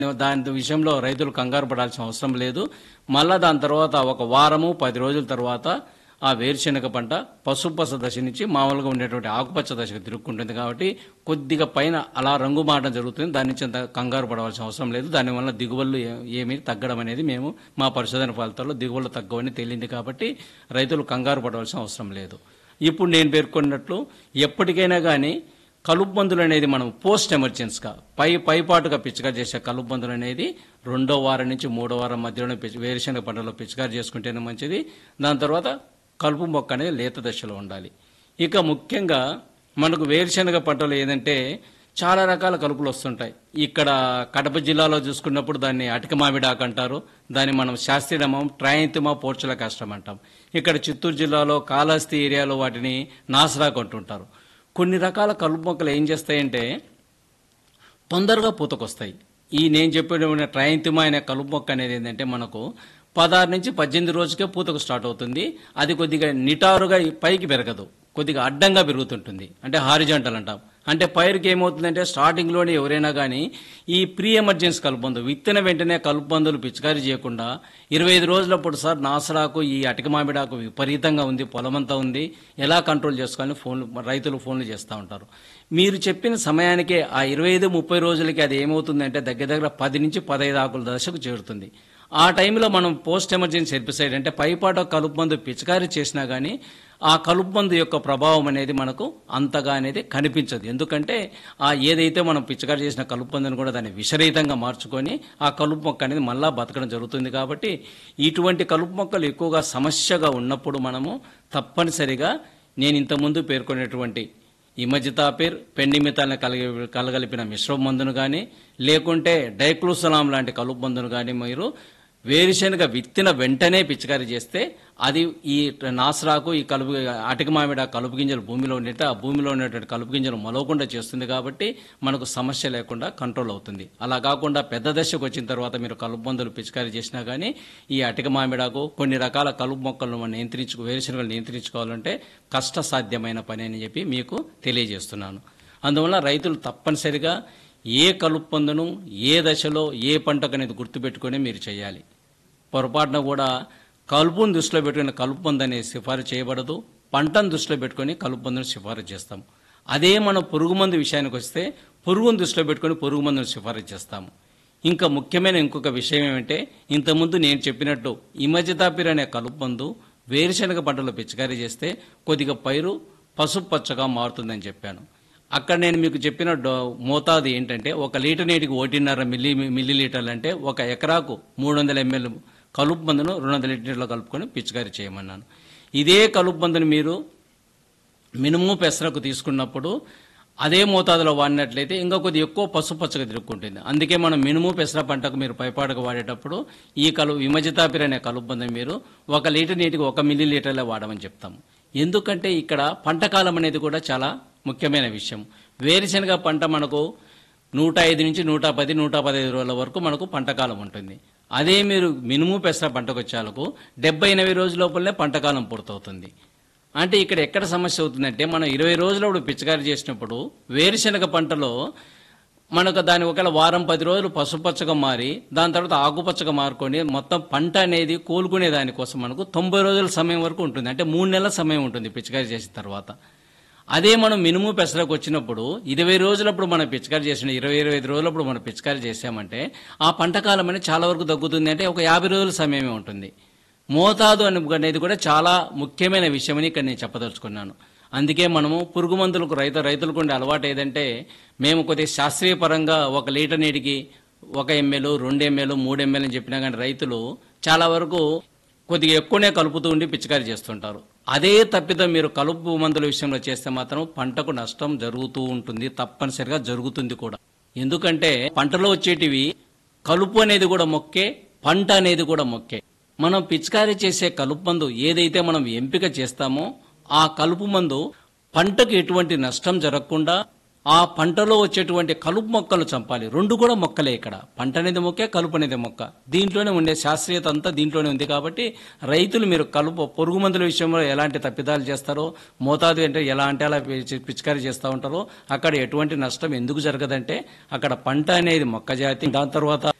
దాని విషయంలో రైతులు కంగారు పడాల్సిన అవసరం లేదు. మళ్ళా దాని తర్వాత ఒక వారము 10 రోజుల తర్వాత ఆ వేరుశెనగ పంట పసుపచ్చ దశ నుంచి మామూలుగా ఉండేటువంటి ఆకుపచ్చ దశకు తిరుక్కుంటుంది. కాబట్టి కొద్దిగా పైన అలా రంగు మారడం జరుగుతుంది. దాని నుంచి అంత కంగారు పడవలసిన అవసరం లేదు. దానివల్ల దిగుబడులు ఏమీ తగ్గడం అనేది మేము మా పరిశోధన ఫలితాల్లో దిగుబడులు తగ్గవని తేలింది. కాబట్టి రైతులు కంగారు పడవలసిన అవసరం లేదు. ఇప్పుడు నేను పేర్కొన్నట్లు ఎప్పటికైనా కానీ కలుపు మందులు అనేది మనం పోస్ట్ ఎమర్జెన్సీగా పైపాటుగా పిచికారి చేసే కలుపు మందులు అనేది 2వ వారం నుంచి 3వ వారం మధ్యలోనే వేరుశెనగ పంటలో పిచికారి చేసుకుంటేనే మంచిది. దాని తర్వాత కలుపు మొక్క అనేది లేత దశలో ఉండాలి. ఇక ముఖ్యంగా మనకు వేరుశెనగ పంటలు ఏదంటే చాలా రకాల కలుపులు వస్తుంటాయి. ఇక్కడ కడప జిల్లాలో చూసుకున్నప్పుడు దాన్ని అటిక మామిడాకు అంటారు. దాన్ని మనం శాస్త్రీయనామం ట్రయాంతిమా పోర్చులా కాస్టమ్ అంటాం. ఇక్కడ చిత్తూరు జిల్లాలో కాళహస్తి ఏరియాలో వాటిని నాసరాకు అంటుంటారు. కొన్ని రకాల కలుపు మొక్కలు ఏం చేస్తాయంటే తొందరగా పూతకొస్తాయి. ఈ నేను చెప్పిన ట్రయాంతిమా అనే కలుపు మొక్క అనేది ఏంటంటే మనకు 16 నుంచి 18 రోజుకే పూతకు స్టార్ట్ అవుతుంది. అది కొద్దిగా నిటారుగా పైకి పెరగదు, కొద్దిగా అడ్డంగా పెరుగుతుంటుంది. అంటే హారిజాంటల్ అంటాం. అంటే పైరుకి ఏమవుతుందంటే స్టార్టింగ్లోనే ఎవరైనా కానీ ఈ ప్రీ ఎమర్జెన్సీ కలుపు మందు విత్తన వెంటనే కలుపు మందులు పిచికారీ చేయకుండా 25 రోజులప్పుడు సార్ నాసరాకు ఈ అటిక మామిడాకు విపరీతంగా ఉంది, పొలమంతా ఉంది, ఎలా కంట్రోల్ చేసుకోవాలని రైతులు ఫోన్లు చేస్తూ ఉంటారు. మీరు చెప్పిన సమయానికే ఆ 25-30 రోజులకి అది ఏమవుతుందంటే దగ్గర 10 నుంచి 15 ఆకుల దశకు చేరుతుంది. ఆ టైంలో మనం పోస్ట్ ఎమర్జెన్సీ హెర్బిసైడ్ అంటే పైపాట కలుపు మందు పిచికారీ చేసినా కానీ ఆ కలుపు మందు యొక్క ప్రభావం అనేది మనకు అంతగా అనేది కనిపించదు. ఎందుకంటే ఏదైతే మనం పిచికారీ చేసిన కలుపు మందును కూడా దాన్ని విషరహితంగా మార్చుకొని ఆ కలుపు మొక్క అనేది మళ్ళా బతకడం జరుగుతుంది. కాబట్టి ఇటువంటి కలుపు మొక్కలు ఎక్కువగా సమస్యగా ఉన్నప్పుడు మనము తప్పనిసరిగా నేను ఇంతకుముందు పేర్కొనేటువంటి ఇమజితాపిర్, పెండిమిథాల్ని కలగలిపిన మిశ్రమ మందును కానీ లేకుంటే డైక్లోసలాం లాంటి కలుపు మందును కానీ మీరు వేరుశెనగ విత్తిన వెంటనే పిచికారీ చేస్తే అది ఈ నాసరాకు ఈ అటిక మామిడి కలుపు గింజలు భూమిలో ఉంటే ఆ భూమిలో ఉన్నటువంటి కలుపు గింజలు మొలవకుండా చేస్తుంది. కాబట్టి మనకు సమస్య లేకుండా కంట్రోల్ అవుతుంది. అలా కాకుండా పెద్ద దశకు వచ్చిన తర్వాత మీరు కలుపు మందులు పిచికారీ చేసినా కానీ ఈ అటిక మామిడాకు కొన్ని రకాల కలుపు మొక్కలను మనం వేరుశెనగలు నియంత్రించుకోవాలంటే కష్టసాధ్యమైన పని అని చెప్పి మీకు తెలియజేస్తున్నాను. అందువల్ల రైతులు తప్పనిసరిగా ఏ కలుపు మందును ఏ దశలో ఏ పంటకు అనేది గుర్తుపెట్టుకుని మీరు చేయాలి. పొరపాటున కూడా కలుపును దృష్టిలో పెట్టుకుని కలుపు మందు అనేది సిఫారసు చేయబడదు. పంటను దృష్టిలో పెట్టుకుని కలుపు మందును సిఫారసు చేస్తాం. అదే మనం పురుగు మందు విషయానికి వస్తే పురుగును దృష్టిలో పెట్టుకుని పురుగు మందును సిఫారసు చేస్తాము. ఇంకా ముఖ్యమైన ఇంకొక విషయం ఏమంటే ఇంతకుముందు నేను చెప్పినట్టు ఇమజితాపిర్ అనే కలుపు మందు వేరుశెనగ పంటలో పిచికారీ చేస్తే కొద్దిగా పైరు పసుపు పచ్చగా మారుతుందని చెప్పాను. అక్కడ నేను మీకు చెప్పిన మోతాదు ఏంటంటే 1 లీటర్ నీటికి 1.5 మిల్లీ లీటర్లు అంటే 1 ఎకరాకు 300 ml కలుపు మందును 200 లీటర్లు కలుపుకొని పిచికారీ చేయమన్నాను. ఇదే కలుపు మందును మీరు మినుము పెసరకు తీసుకున్నప్పుడు అదే మోతాదులో వాడినట్లయితే ఇంకా కొద్దిగా ఎక్కువ పసుపచ్చగా తిరుక్కుంటుంది. అందుకే మనం మినుము పెసర పంటకు మీరు పైపాటుగా వాడేటప్పుడు ఈ ఇమజితాపిర్ అనే కలుపు మందును మీరు 1 లీటర్ నీటికి 1 మిల్లీ లీటర్లే వాడమని చెప్తాము. ఎందుకంటే ఇక్కడ పంటకాలం అనేది కూడా చాలా ముఖ్యమైన విషయం. వేరుశెనగ పంట మనకు 105 నుంచి 110, 115 రోజుల వరకు మనకు పంటకాలం ఉంటుంది. అదే మీరు మినుము పెసర పంటకు వచ్చేలకు 70-80 రోజుల లోపలనే పంటకాలం పూర్తవుతుంది. అంటే ఇక్కడ ఎక్కడ సమస్య అవుతుందంటే మనం 20 రోజులప్పుడు పిచికారీ చేసినప్పుడు వేరుశెనగ పంటలో మనకు దాని ఒకవేళ వారం 10 రోజులు పసుపచ్చగా మారి దాని తర్వాత ఆకుపచ్చగా మారుకొని మొత్తం పంట అనేది కోలుకునే దానికోసం మనకు 90 రోజుల సమయం వరకు ఉంటుంది. అంటే 3 నెలల సమయం ఉంటుంది పిచికారీ చేసిన తర్వాత. అదే మనం మినుము పెసరకు వచ్చినప్పుడు 20 రోజులప్పుడు మనం పిచికారీ చేసిన 20-25 రోజులప్పుడు మనం పిచికారీ చేసామంటే ఆ పంటకాలం అనేది చాలా వరకు తగ్గుతుంది. అంటే ఒక 50 రోజుల సమయమే ఉంటుంది. మోతాదు అనేది కూడా చాలా ముఖ్యమైన విషయమని ఇక్కడ నేను చెప్పదలుచుకున్నాను. అందుకే మనము పురుగు మందులకు రైతులకు ఉండే అలవాటు ఏదంటే మేము కొద్దిగా శాస్త్రీయ పరంగా 1 లీటర్ నీటికి 1 ml, 2 ml, 3 ml అని చెప్పినా కానీ రైతులు చాలా వరకు కొద్దిగా ఎక్కువనే కలుపుతూ ఉండి పిచికారీ చేస్తుంటారు. అదే తప్పిదం మీరు కలుపు మందుల విషయంలో చేస్తే మాత్రం పంటకు నష్టం జరుగుతూ ఉంటుంది, తప్పనిసరిగా జరుగుతుంది కూడా. ఎందుకంటే పంటలో వచ్చేటివి కలుపు అనేది కూడా మొక్కే, పంట అనేది కూడా మొక్కే. మనం పిచికారీ చేసే కలుపు మందు ఏదైతే మనం ఎంపిక చేస్తామో ఆ కలుపు మందు పంటకు ఎటువంటి నష్టం జరగకుండా ఆ పంటలో వచ్చేటువంటి కలుపు మొక్కలు చంపాలి. రెండు కూడా మొక్కలే ఇక్కడ. పంట అనేది మొక్కే, కలుపు అనేది మొక్క. దీంట్లోనే ఉండే శాస్త్రీయత అంతా దీంట్లోనే ఉంది కాబట్టి రైతులు మీరు కలుపు పురుగు మందుల విషయంలో ఎలాంటి తప్పిదాలు చేస్తారో, మోతాదు అంటే ఎలా అంటే అలా పిచికారీ చేస్తూ ఉంటారో అక్కడ ఎటువంటి నష్టం ఎందుకు జరగదంటే అక్కడ పంట అనేది మొక్క జాతి, దాని తర్వాత